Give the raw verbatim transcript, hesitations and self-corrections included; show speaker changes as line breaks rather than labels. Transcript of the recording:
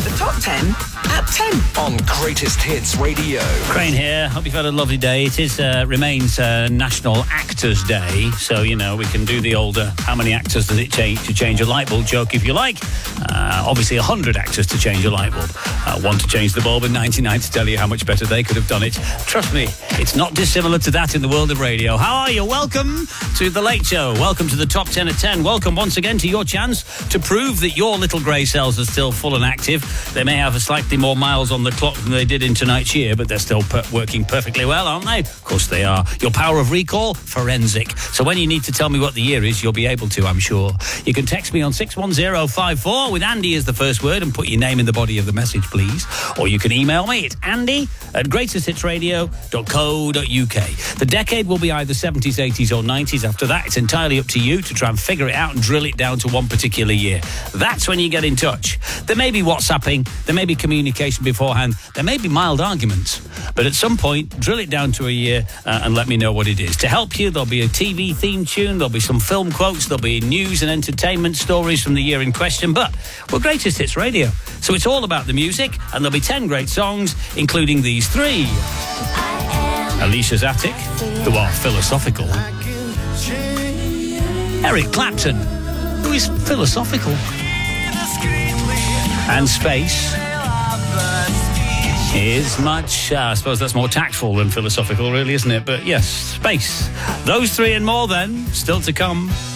The Top ten at ten.
On Greatest Hits Radio.
Crane here. Hope you've had a lovely day. It is uh, remains uh, National Actors Day, so, you know, we can do the older how many actors does it take to change a light bulb joke if you like. Uh, obviously, one hundred actors to change a light bulb. Uh, one to change the bulb and ninety-nine to tell you how much better they could have done it. Trust me, it's not dissimilar to that in the world of radio. How are you? Welcome to The Late Show. Welcome to the Top ten at ten. Welcome once again to your chance to prove that your little grey cells are still full and active. They may have a slightly more miles on the clock than they did in tonight's year, but they're still per- working perfectly well, aren't they? Of course they are. Your power of recall? Forensic. So when you need to tell me what the year is, you'll be able to, I'm sure. You can text me on six one zero five four with Andy as the first word and put your name in the body of the message, please. Or you can email me. It's andy at greatest hits radio dot co dot uk. The decade will be either seventies, eighties or nineties. After that, it's entirely up to you to try and figure it out and drill it down to one particular year. That's when you get in touch. There may be WhatsApping, there may be communication beforehand, there may be mild arguments, but at some point, drill it down to a year uh, and let me know what it is. To help you, there'll be a T V theme tune, there'll be some film quotes, there'll be news and entertainment stories from the year in question, but we're Greatest Hits Radio, so it's all about the music, and there'll be ten great songs, including these three. Alicia's Attic, who are philosophical. Eric Clapton, who is philosophical. And Space is much, uh, I suppose that's more tactful than philosophical, really, isn't it? But yes, Space. Those three and more, then, still to come.